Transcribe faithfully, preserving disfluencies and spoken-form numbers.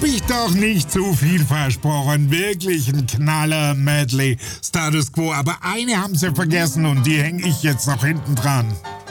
Hab ich doch nicht zu viel versprochen. Wirklich ein Knaller-Medley. Status Quo. Aber eine haben sie vergessen und die hänge ich jetzt noch hinten dran.